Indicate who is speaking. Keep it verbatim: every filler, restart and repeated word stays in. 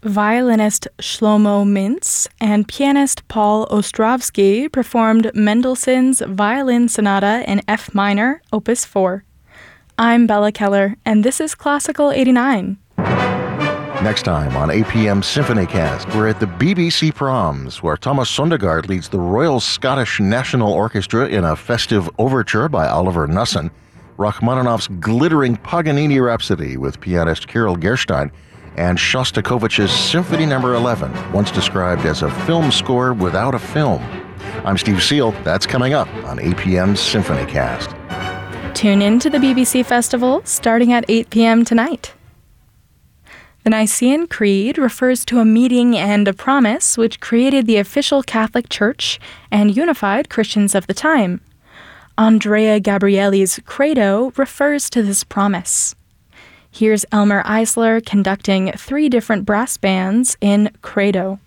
Speaker 1: Violinist Shlomo Mintz and pianist Paul Ostrovsky performed Mendelssohn's Violin Sonata in F minor, Opus four. I'm Bella Keller, and this is Classical eighty-nine.
Speaker 2: Next time on A P M Symphonycast, we're at the B B C Proms, where Thomas Sondergaard leads the Royal Scottish National Orchestra in a festive overture by Oliver Knussen, Rachmaninoff's glittering Paganini Rhapsody with pianist Kirill Gerstein, and Shostakovich's Symphony Number eleven, once described as a film score without a film. I'm Steve Seal. That's coming up on A P M Symphonycast.
Speaker 1: Tune in to the B B C Festival starting at eight p.m. tonight. The Nicene Creed refers to a meeting and a promise which created the official Catholic Church and unified Christians of the time. Andrea Gabrieli's Credo refers to this promise. Here's Elmer Eisler conducting three different brass bands in Credo.